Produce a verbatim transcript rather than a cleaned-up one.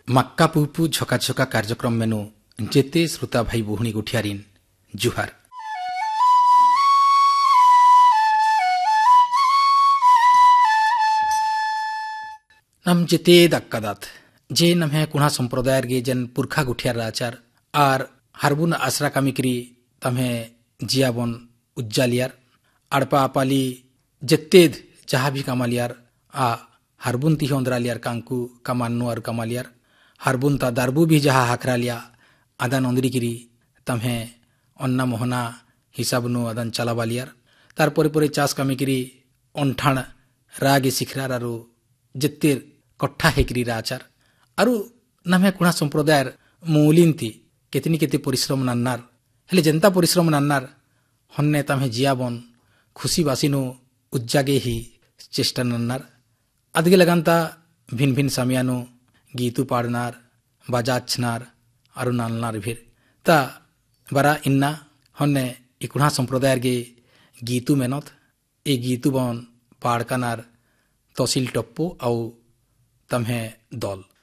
मक्का पुपु झका झका कार्यक्रम मेनु जेते श्रोता भाई बुहणी गुठियारिन जुहार। नम जेते दक्कदात जे नम्हे कुणा संप्रदायर गे जन पुरखा गुठियार राचार आर हरबुन आसरा कामिकरी तम्हे जियाबन उज्जालियार अड़पा अपाली जेतेद जहा भी कमालियार आ हरबुन ती होंद्रालियार कांकु कमान्नु और कमालियार हरबुन ता दारबु भी जहा हाकरालिया आदान ओंद्री किरी तम्हे अन्ना मोहना हिसाबनु आदान चलाबालियार तार परे परे चास कामिकरी ओंठाण रागे सिखरार आरु जेतेर कट्ठा हेकरी राचार आरु नम्हे कुणा संप्रदायर मौलिनती केतनी केते परिश्रम नान्नार हेले जेंता परिश्रम नान्नार हन्ने तम्हे जियाबन खुशी बासिनु उज्जागे ही चेष्टा नन्नार अदगे लगांता भिन भिन सामियानु गीतु पाड़नार बाजाच्छनार आरु नालनार भीर ता बरा इन्ना हन्ने इकुणा संप्रदायर गे गीतु मेनत ए गीतु बन पाड़कानार तहसील टप्पो आउ तम्हे दल